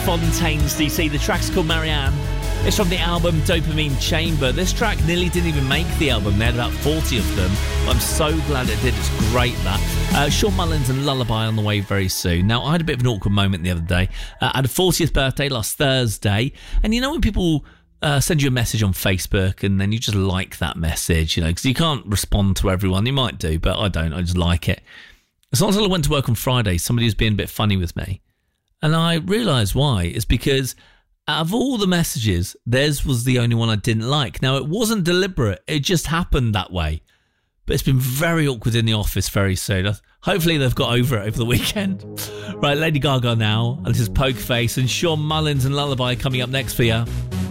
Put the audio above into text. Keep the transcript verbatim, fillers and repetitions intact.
Fontaines D C. The track's called Marianne. It's from the album Dopamine Chamber. This track nearly didn't even make the album. They had about forty of them. I'm so glad it did. It's great, that. Uh, Sean Mullins and Lullaby on the way very soon. Now, I had a bit of an awkward moment the other day. Uh, I had a fortieth birthday last Thursday. And you know when people uh, send you a message on Facebook and then you just like that message, you know, because you can't respond to everyone. You might do, but I don't. I just like it. It's not until I went to work on Friday, somebody was being a bit funny with me. And I realised why. It's because out of all the messages, theirs was the only one I didn't like. Now, it wasn't deliberate. It just happened that way. But it's been very awkward in the office very soon. Hopefully they've got over it over the weekend. Right, Lady Gaga now. And this is Poker Face and Sean Mullins and Lullaby coming up next for you.